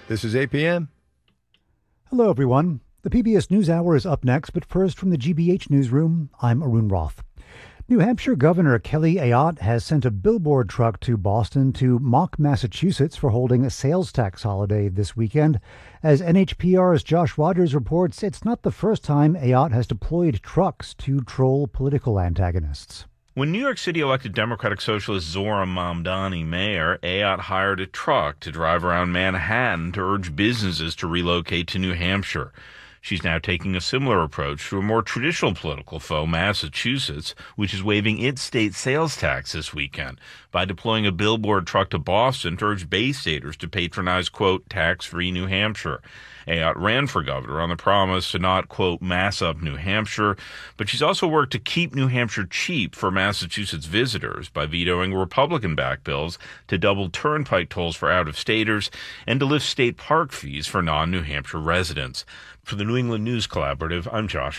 This is APM. Hello, everyone. The PBS NewsHour is up next, but first from the GBH Newsroom, I'm Arun Roth. New Hampshire Governor Kelly Ayotte has sent a billboard truck to Boston to mock Massachusetts for holding a sales tax holiday this weekend. As NHPR's Josh Rogers reports, it's not the first time Ayotte has deployed trucks to troll political antagonists. When New York City elected Democratic Socialist Zora Mamdani mayor, Ayotte hired a truck to drive around Manhattan to urge businesses to relocate to New Hampshire. She's now taking a similar approach to a more traditional political foe, Massachusetts, which is waiving its state sales tax this weekend by deploying a billboard truck to Boston to urge Bay Staters to patronize, quote, tax-free New Hampshire. Ayotte ran for governor on the promise to not, quote, mass up New Hampshire, but she's also worked to keep New Hampshire cheap for Massachusetts visitors by vetoing Republican-backed bills to double turnpike tolls for out-of-staters and to lift state park fees for non-New Hampshire residents. For the New England News Collaborative, I'm Josh